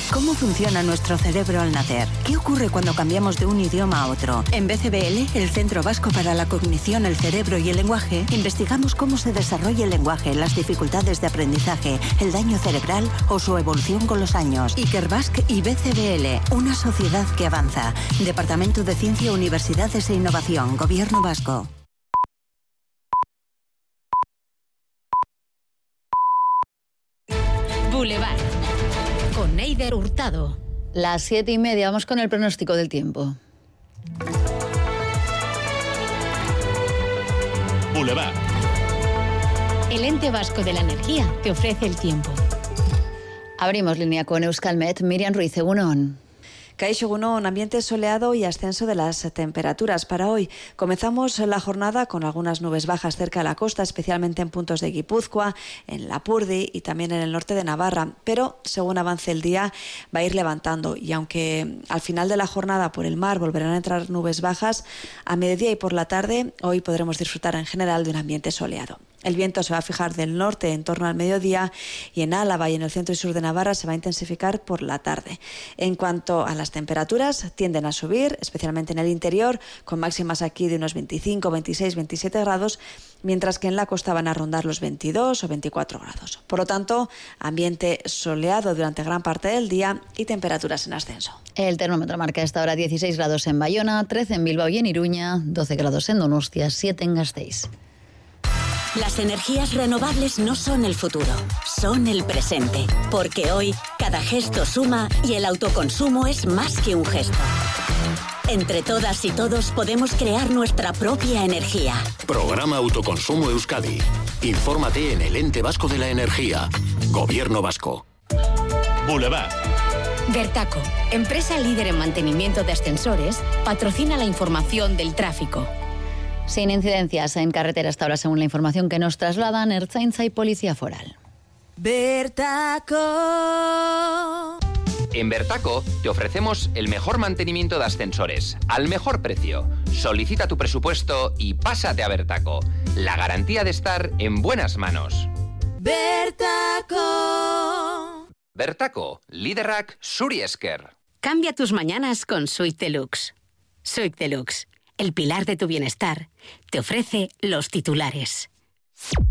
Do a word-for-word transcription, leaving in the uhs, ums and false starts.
¿Cómo funciona nuestro cerebro al nacer? ¿Qué ocurre cuando cambiamos de un idioma a otro? En B C B L, el Centro Vasco para la Cognición, el Cerebro y el Lenguaje, investigamos cómo se desarrolla el lenguaje, las dificultades de aprendizaje, el daño cerebral o su evolución con los años. Ikerbasque y B C B L, una sociedad que avanza. Departamento de Ciencia, Universidades e Innovación, Gobierno Vasco. Boulevard. Con Neider Hurtado. Las siete y media, vamos con el pronóstico del tiempo. Boulevard. El Ente Vasco de la Energía te ofrece el tiempo. Abrimos línea con Euskalmet. Miriam Ruiz, egunon. Kaixo egunon, ambiente soleado y ascenso de las temperaturas para hoy. Comenzamos la jornada con algunas nubes bajas cerca de la costa, especialmente en puntos de Guipúzcoa, en Lapurdi y también en el norte de Navarra. Pero según avance el día va a ir levantando y aunque al final de la jornada por el mar volverán a entrar nubes bajas, a mediodía y por la tarde hoy podremos disfrutar en general de un ambiente soleado. El viento se va a fijar del norte en torno al mediodía y en Álava y en el centro y sur de Navarra se va a intensificar por la tarde. En cuanto a las temperaturas, tienden a subir, especialmente en el interior, con máximas aquí de unos veinticinco, veintiséis, veintisiete grados, mientras que en la costa van a rondar los veintidós o veinticuatro grados. Por lo tanto, ambiente soleado durante gran parte del día y temperaturas en ascenso. El termómetro marca a esta hora dieciséis grados en Bayona, trece en Bilbao y en Iruña, doce grados en Donostia, siete en Gasteiz. Las energías renovables no son el futuro, son el presente. Porque hoy, cada gesto suma y el autoconsumo es más que un gesto. Entre todas y todos podemos crear nuestra propia energía. Programa Autoconsumo Euskadi. Infórmate en el Ente Vasco de la Energía. Gobierno Vasco. Boulevard. Vertaco, empresa líder en mantenimiento de ascensores, patrocina la información del tráfico. Sin incidencias en carretera hasta ahora, según la información que nos trasladan Ertzaintza y Policía Foral. Vertaco. En Vertaco te ofrecemos el mejor mantenimiento de ascensores, al mejor precio. Solicita tu presupuesto y pásate a Vertaco. La garantía de estar en buenas manos. Vertaco. Vertaco, Liderrak Zuri Esker. Cambia tus mañanas con Suite Deluxe. Suite Deluxe, el pilar de tu bienestar, te ofrece los titulares.